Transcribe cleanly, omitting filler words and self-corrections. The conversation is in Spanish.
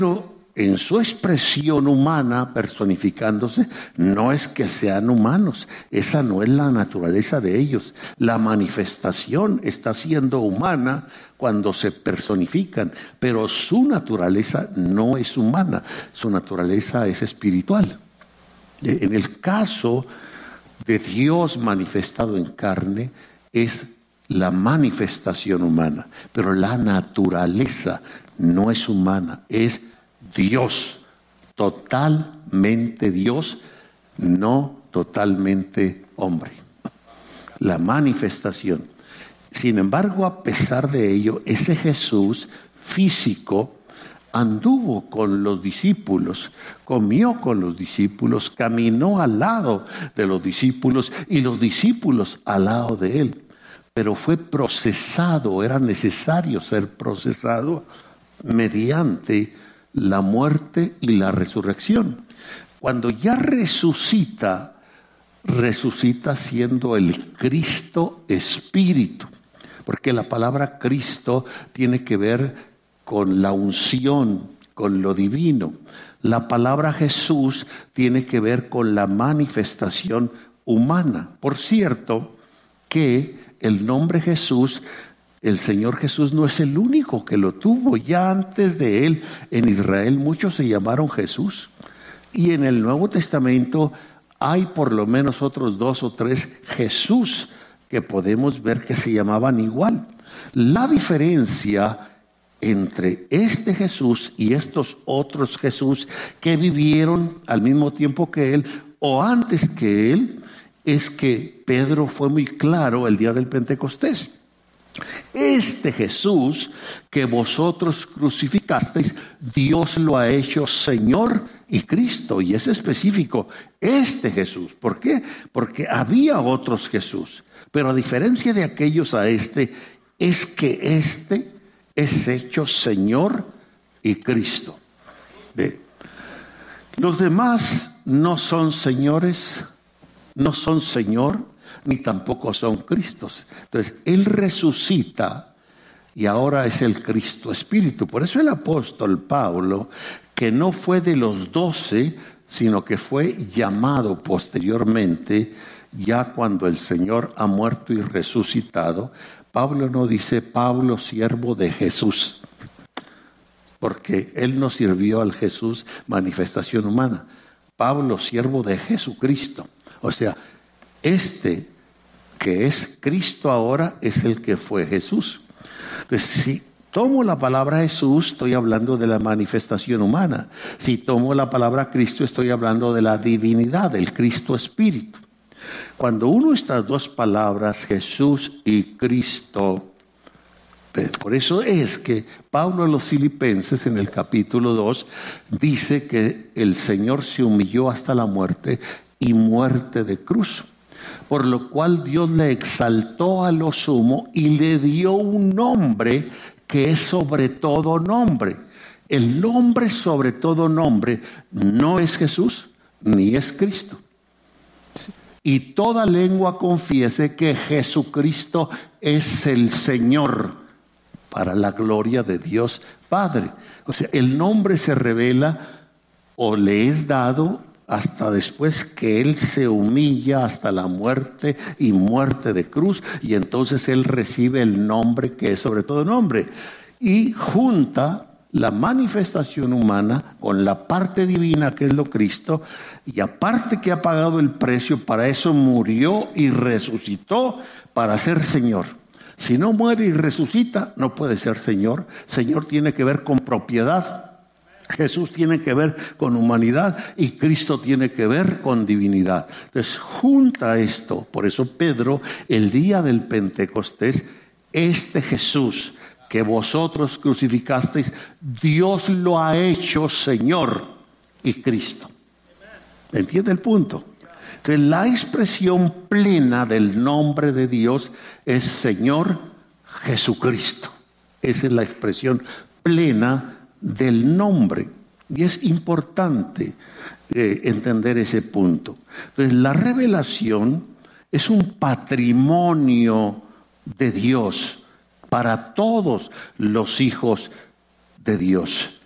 en su expresión humana, personificándose, no es que sean humanos. Esa no es la naturaleza de ellos. La manifestación está siendo humana cuando se personifican, pero su naturaleza no es humana. Su naturaleza es espiritual. En el caso de Dios manifestado en carne, es la manifestación humana, pero la naturaleza no es humana, es Dios, totalmente Dios, no totalmente hombre. La manifestación. Sin embargo, a pesar de ello, ese Jesús físico anduvo con los discípulos, comió con los discípulos, caminó al lado de los discípulos y los discípulos al lado de él. Pero fue procesado, era necesario ser procesado mediante la muerte y la resurrección. Cuando ya resucita siendo el Cristo Espíritu, porque la palabra Cristo tiene que ver con la unción, con lo divino. La palabra Jesús tiene que ver con la manifestación humana. Por cierto, que el nombre Jesús, el Señor Jesús no es el único que lo tuvo. Ya antes de él, en Israel, muchos se llamaron Jesús. Y en el Nuevo Testamento hay por lo menos otros 2 o 3 Jesús que podemos ver que se llamaban igual. La diferencia entre este Jesús y estos otros Jesús que vivieron al mismo tiempo que él o antes que él, es que Pedro fue muy claro el día del Pentecostés. Este Jesús que vosotros crucificasteis, Dios lo ha hecho Señor y Cristo. Y es específico, este Jesús. ¿Por qué? Porque había otros Jesús. Pero a diferencia de aquellos a este, es que este es hecho Señor y Cristo. Los demás no son señores, no son Señor, ni tampoco son Cristos. Entonces, Él resucita y ahora es el Cristo Espíritu. Por eso el apóstol Pablo, que no fue de los 12, sino que fue llamado posteriormente, ya cuando el Señor ha muerto y resucitado, Pablo no dice Pablo, siervo de Jesús, porque él no sirvió al Jesús manifestación humana. Pablo, siervo de Jesucristo. O sea, este que es Cristo ahora es el que fue Jesús. Entonces, si tomo la palabra Jesús, estoy hablando de la manifestación humana. Si tomo la palabra Cristo, estoy hablando de la divinidad, del Cristo Espíritu. Cuando uno estas dos palabras, Jesús y Cristo, por eso es que Pablo a los Filipenses en el capítulo 2 dice que el Señor se humilló hasta la muerte y muerte de cruz, por lo cual Dios le exaltó a lo sumo y le dio un nombre que es sobre todo nombre. El nombre sobre todo nombre no es Jesús ni es Cristo. Y toda lengua confiese que Jesucristo es el Señor, para la gloria de Dios Padre. O sea, el nombre se revela o le es dado hasta después que Él se humilla hasta la muerte y muerte de cruz, y entonces Él recibe el nombre que es sobre todo nombre, y junta la manifestación humana con la parte divina que es lo Cristo, y aparte que ha pagado el precio, para eso murió y resucitó para ser Señor. Si no muere y resucita, no puede ser Señor. Señor tiene que ver con propiedad, Jesús tiene que ver con humanidad y Cristo tiene que ver con divinidad. Entonces junta esto. Por eso Pedro, el día del Pentecostés, este Jesús que vosotros crucificasteis, Dios lo ha hecho Señor y Cristo. ¿Entiende el punto? Entonces la expresión plena del nombre de Dios es Señor Jesucristo. Esa es la expresión plena del nombre. Y es importante entender ese punto. Entonces la revelación es un patrimonio de Dios para todos los hijos de Dios.